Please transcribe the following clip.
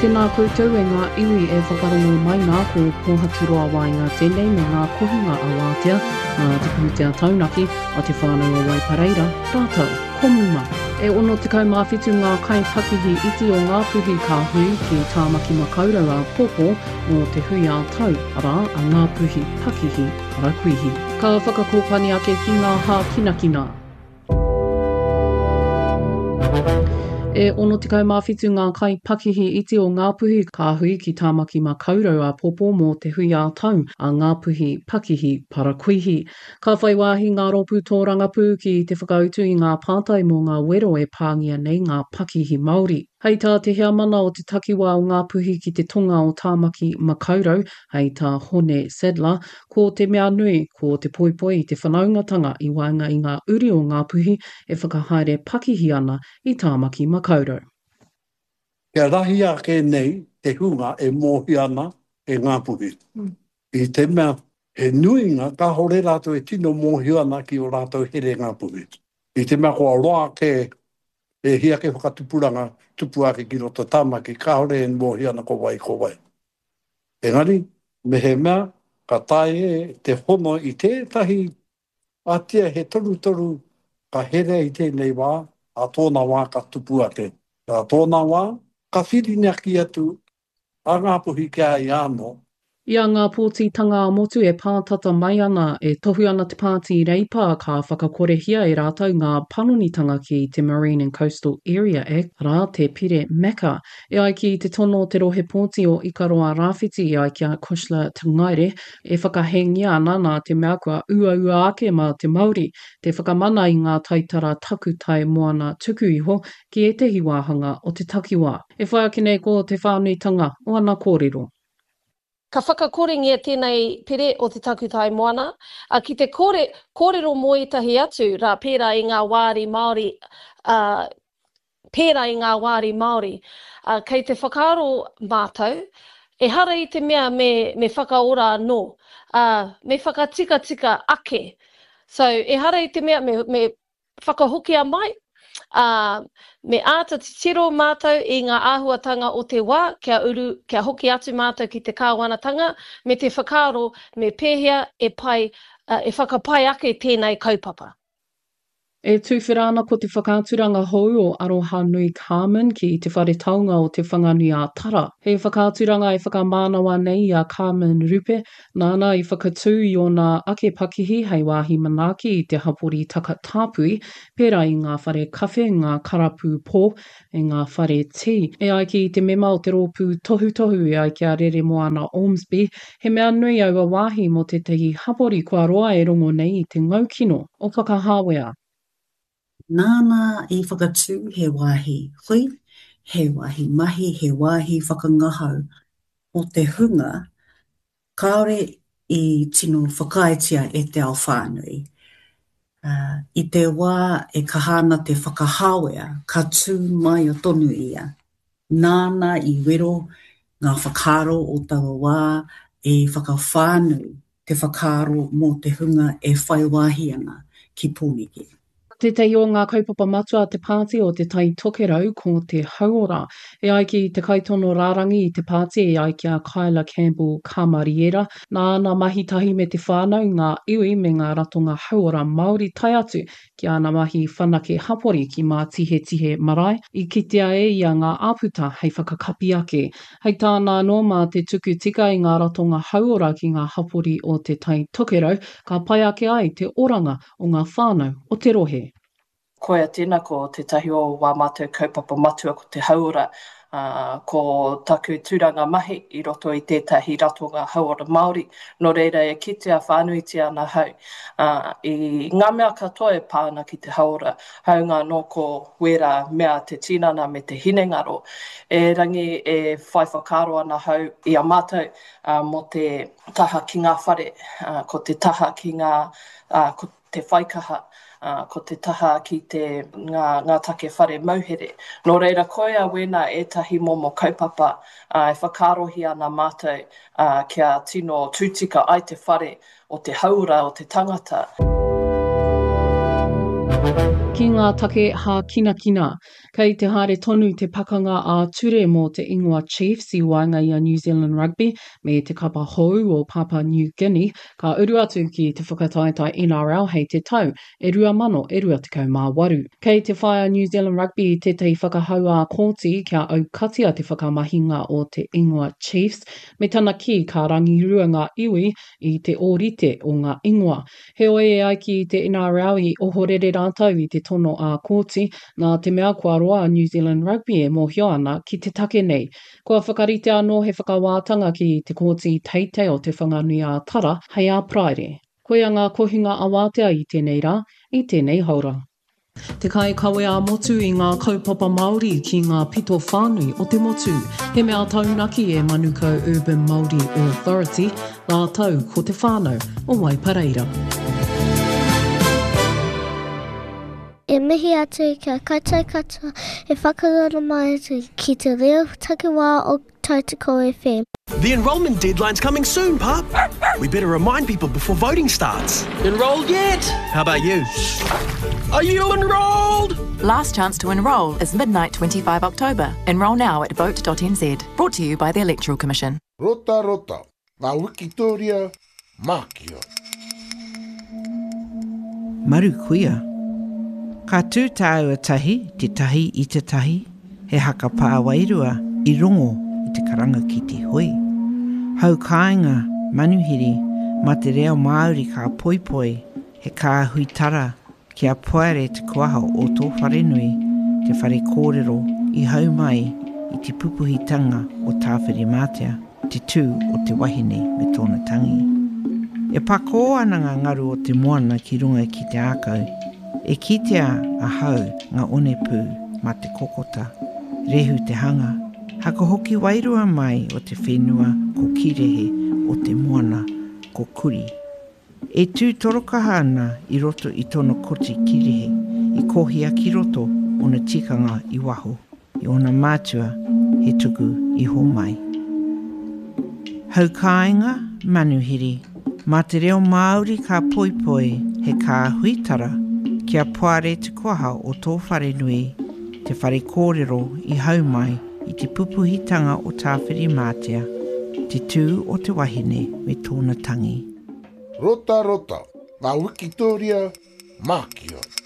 tēnā koutou e ngā iwi e whakarongo mai ngā ko pōhaturoa wai ngā tēnei me ngā kohinga a wātea, ngā te pūtea taunaki o te whānau o Waipareira, rātau, komuma. E ono te kaumāwhitu ngā kaipakihi iti o ngā puhi ka hui ki tāmaki makaurau a pōpō no te hui a tau, arā a ngā puhi pakihi parakuihi. Ka whakakōpani ake ki ngā hā kinakina. E ono te kaumāwhitu ngā kai pakihi iti o ngā puhi ka hui ki tāmaki makaurau a pōpō mō te hui a tau a ngā puhi pakihi parakuihi. Ka whai wāhi ngā ropu tō rangapū ki te whakautu i ngā pātai mō ngā wero e pāngia nei ngā pakihi Māori. Hei tā te hea mana o te takiwā o ngā puhi ki te tonga o tāmaki makaurau, hei tā Hone Sadler, ko te mea nui, ko te poipoi i te whanaungatanga i waenga i ngā uri o ngā puhi e whakahaere pakihi ana i tāmaki makaurau. Kia rahi ake nei te hunga e mōhi ana e ngā puhi. I te mea he nuinga ka hore rātou e tino mōhi ana ki o rātou here ngā puhi. I te mea koa roa ke e hia ke whakatupuranga tupu ake ki roto tāmaki, ka hore e mōhi ana ko wai. Engari, me he mea, ka tae e te hono i tētahi atia he toru ka here i tēnei wā, a tōna wā ka tupu ake. A tōna wā, ka whirinaki atu a ngā puhi kia i anō. Ia ngā pōtitanga a motu e pātata mai ana e tohu ana te pāti reipa ka whakakorehia e rātou ngā panonitanga ki te Marine and Coastal Area Act, rā te pire MECA. E ai ki te tono te rohe pōti o Ikaroa Rāwhiti e ai kia Kushla Tangaire, e whakahengia ana nā te mea kua ua ake ma te Māori, te whakamana i ngā taitara taku tai moana tuku iho ki e tehi wāhanga o te takiwā. E whai ake nei ko te whānuitanga o ana kōrero. Ka whakakorengia tēnei pere o te takutai moana, ki te kōrero moetahi atu, rā pērā i ngā wāri Māori, kei te whakaaro mātou, e hara i te mea me whakaora anō, me whakatika ake. So, e hara i te mea me whakahokia mai, me āta te tiro mātou i ngā āhuatanga o te wā, kia hoki atu mātou ki te kāwanatanga, me te whakaaro, me pēhea e whakapai ake tēnei kaupapa. E tūwhirana ko te whakāturanga hou o Aroha Nui Carmen ki te whare taunga o te whanganui a Tara. He whakāturanga e whakamānawa nei a Carmen Rupe, nāna i whakatū i o nā ake pakihi hei wāhi manaki i te hapori takatāpui, pērā i ngā whare kawhe, ngā karapu pō, e ngā whare tī. E ai ki te mema o te rōpū tohu e ai ki a rere moana Ormsby, he mea nui aua wāhi mo te tehi hapori kua roa e rongo nei i te ngaukino o whakahāwea. Nāna i whakatū he wāhi hui, he wāhi mahi, he wāhi whakangahau o te hunga, kaore i tino whakaitia e te ao whānui. I te wā e kahana te whakahāwea, ka tū mai o tonu ia. Nāna i wero ngā whakaro o tawa wā e whakawhānui te whakaro mō te hunga e whai wāhi ana ki pōneke. Te tei o ngā kaupapa matua te pāti o te tai tokerau ko te hauora. E ai ki te kaitono rārangi i te pāti e ai ki a Kyla Campbell Kamariera, nā mahi tahi me te whānau ngā iwi me ngā ratonga hauora Māori tai atu ki ana mahi whanake hapori ki mā tihe marae, i kitea e ia ngā āputa hei whakakapi ake. Hei tāna no mā te tuku tika i ngā ratonga hauora ki ngā hapori o te tai tokerau, ka pai ake ai te oranga o ngā whānau o te rohe. Koia tēnā ko te tahi o wā mātou kaupapa matua ko te hauora, ko taku tūranga mahi i roto i tētahi ratonga hauora Māori. No reira e kitea whānuitia ana hau. I ngā mea katoa e pāna ki te hauora, haunga no ko wera mea te tinana me te hinengaro. E rangi e whai whakaro ana hau i a mātou mo te taha ki ngā whare, ko te taha ki ko te whaikaha. Ko te taha ki ngā take whare mauhere. Nō reira koia wena ētahi momo kaupapa e whakarohi ana mātou kia tino tūtika ai te whare o te haura o te tangata. Ki ngā take hā kina kina, kei te haere tonu te pakanga a ture mō te ingoa Chiefs I waenga I a New Zealand Rugby me te kapa hou o Papua New Guinea, ka uru atu ki te whakataetai NRL hei te tau, e 2028. Kei te whae a New Zealand Rugby I tētahi whakahau a kōti kia au katia te whakamahinga o te ingoa Chiefs, me tana ki ka rangirua ngā iwi I te ōrite o ngā ingoa. He oe e ai ki te NRL I ohorere rātau I te tono a kōti, nā te mea kua roa a New Zealand Rugby e mōhio ana ki te take nei. Kua whakarite anō he whakawātanga ki te kōti teitei o te whanganui a Tara, hei a Praere. Koe a ngā kohinga awatea I tēnei rā, I tēnei haura. Te kai kawe a motu I ngā kaupapa Māori ki ngā pito whānui o te motu. He mea taunaki e Manukau Urban Māori Authority, ngā tau ko te whānau o Waipareira. E mihi atu kia kata e whakarara mai atu ki te reo takiwā o Tautoko FM. The enrolment deadline's coming soon, Pup. We better remind people before voting starts. Enrolled yet? How about you? Are you enrolled? Last chance to enrol is midnight 25 October. Enrol now at vote.nz. Brought to you by the Electoral Commission. Rota, ngā Wikitoria, mākia. Maru kuia. Ka tū tāu a tahi, te tahi I te tahi, he haka pāwairua I rongo I te karanga ki te hui. Hau kāinga, manuhiri, ma te reo Māori ka poipoi, he kā hui tara, kia poere te kuaha o tō wharenui, te whare kōrero I hau mai I te pupuhitanga o tāwhiri mātea, te tū o te wahine me tōna tangi. E pako ana ngā ngaru o te moana ki runga ki te ākau, e kitea a hau ngā one pū ma te kokota, rehu te hanga, haka hoki wairua mai o te whenua ko kirehe o te moana ko kuri. E tū torokaha ana I roto I tono koti kirehe, I kohia ki roto o na tikanga I waho, I ona mātua he tuku I homai. Hau kāinga, manuhiri, ma te reo Māori ka poipoi he kā huitara, kia poare te koha o tō wharenui, te whare kōrero I hau mai I te pupuhitanga o tāwhiri mātea, te tū o te wahine me tōna tangi. Rota, ngā Wikitoria, mākia.